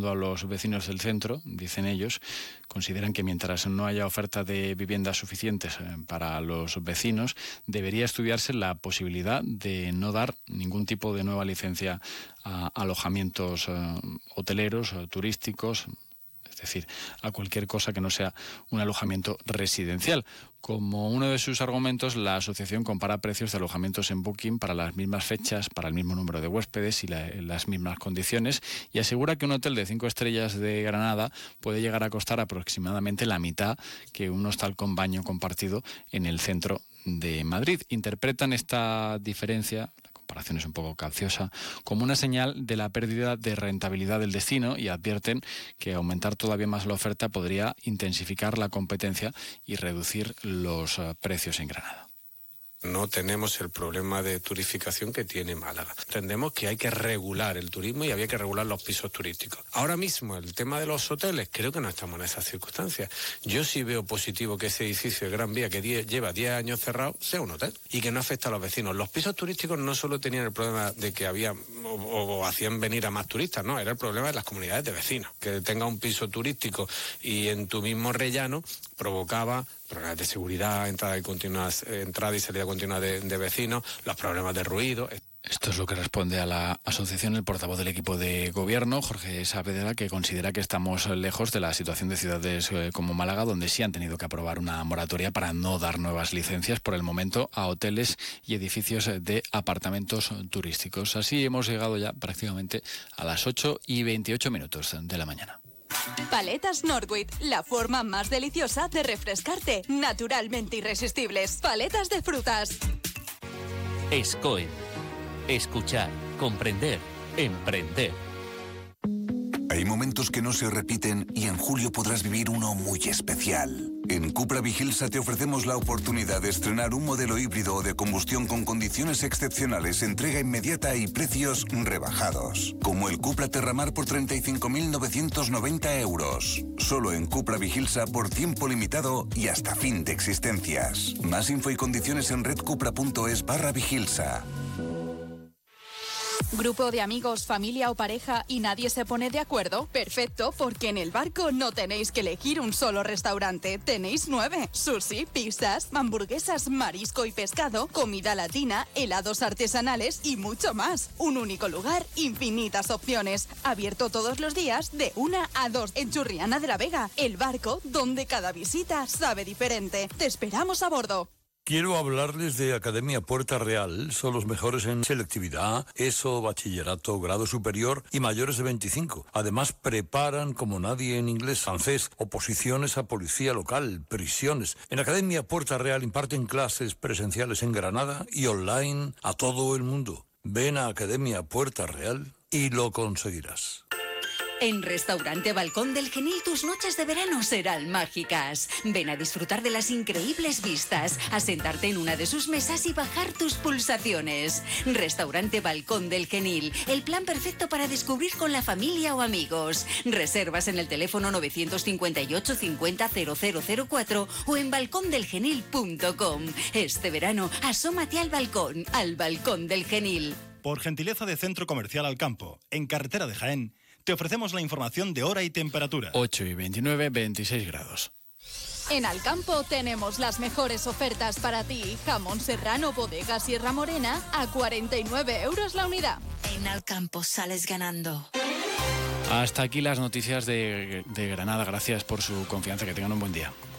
escuchando a los vecinos del centro, dicen ellos, consideran que mientras no haya oferta de viviendas suficientes para los vecinos, debería estudiarse la posibilidad de no dar ningún tipo de nueva licencia a alojamientos hoteleros, turísticos, es decir, a cualquier cosa que no sea un alojamiento residencial. Como uno de sus argumentos, la asociación compara precios de alojamientos en Booking para las mismas fechas, para el mismo número de huéspedes y las mismas condiciones, y asegura que un hotel de 5 estrellas de Granada puede llegar a costar aproximadamente la mitad que un hostal con baño compartido en el centro de Madrid. Interpretan esta diferencia, la comparación es un poco capciosa, como una señal de la pérdida de rentabilidad del destino, y advierten que aumentar todavía más la oferta podría intensificar la competencia y reducir los precios en Granada. No tenemos el problema de turificación que tiene Málaga. Entendemos que hay que regular el turismo y había que regular los pisos turísticos. Ahora mismo, el tema de los hoteles, creo que no estamos en esas circunstancias. Yo sí veo positivo que ese edificio de Gran Vía, que lleva 10 años cerrado, sea un hotel y que no afecta a los vecinos. Los pisos turísticos no solo tenían el problema de que había o hacían venir a más turistas, no, era el problema de las comunidades de vecinos. Que tenga un piso turístico y en tu mismo rellano provocaba problemas de seguridad, entrada y salida continua de vecinos, los problemas de ruido. Esto es lo que responde a la asociación el portavoz del equipo de gobierno, Jorge Saavedra, que considera que estamos lejos de la situación de ciudades como Málaga, donde sí han tenido que aprobar una moratoria para no dar nuevas licencias por el momento a hoteles y edificios de apartamentos turísticos. Así hemos llegado ya prácticamente a las 8:28 de la mañana. Paletas Northwich, la forma más deliciosa de refrescarte, naturalmente irresistibles. Paletas de frutas. SCOE. Escuchar, comprender, emprender. Hay momentos que no se repiten y en julio podrás vivir uno muy especial. En Cupra Vigilsa te ofrecemos la oportunidad de estrenar un modelo híbrido o de combustión con condiciones excepcionales, entrega inmediata y precios rebajados. Como el Cupra Terramar por 35.990 euros. Solo en Cupra Vigilsa por tiempo limitado y hasta fin de existencias. Más info y condiciones en redcupra.es/Vigilsa. ¿Grupo de amigos, familia o pareja y nadie se pone de acuerdo? Perfecto, porque en El Barco no tenéis que elegir un solo restaurante. Tenéis 9. Sushi, pizzas, hamburguesas, marisco y pescado, comida latina, helados artesanales y mucho más. Un único lugar, infinitas opciones. Abierto todos los días de 1 a 2 en Churriana de la Vega. El Barco, donde cada visita sabe diferente. Te esperamos a bordo. Quiero hablarles de Academia Puerta Real. Son los mejores en selectividad, ESO, bachillerato, grado superior y mayores de 25. Además, preparan como nadie en inglés, francés, oposiciones a policía local, prisiones. En Academia Puerta Real imparten clases presenciales en Granada y online a todo el mundo. Ven a Academia Puerta Real y lo conseguirás. En Restaurante Balcón del Genil tus noches de verano serán mágicas. Ven a disfrutar de las increíbles vistas, a sentarte en una de sus mesas y bajar tus pulsaciones. Restaurante Balcón del Genil, el plan perfecto para descubrir con la familia o amigos. Reservas en el teléfono 958 50 0004 o en balcondelgenil.com. Este verano, asómate al Balcón del Genil. Por gentileza de Centro Comercial Alcampo, en carretera de Jaén, te ofrecemos la información de hora y temperatura. 8:29, 26 grados. En Alcampo tenemos las mejores ofertas para ti. Jamón serrano Bodega Sierra Morena a 49 euros la unidad. En Alcampo sales ganando. Hasta aquí las noticias de Granada. Gracias por su confianza. Que tengan un buen día.